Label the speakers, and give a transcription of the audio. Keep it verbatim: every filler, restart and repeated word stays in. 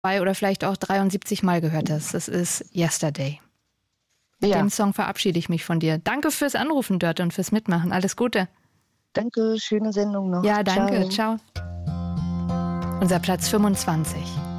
Speaker 1: oder vielleicht auch dreiundsiebzig Mal gehört hast. Das ist Yesterday. Mit
Speaker 2: Ja.
Speaker 1: dem Song verabschiede ich mich von dir. Danke fürs Anrufen, Dörte, und fürs Mitmachen. Alles Gute.
Speaker 2: Danke, schöne Sendung noch.
Speaker 1: Ja, danke.
Speaker 2: Ciao.
Speaker 1: Ciao. Unser Platz fünfundzwanzig.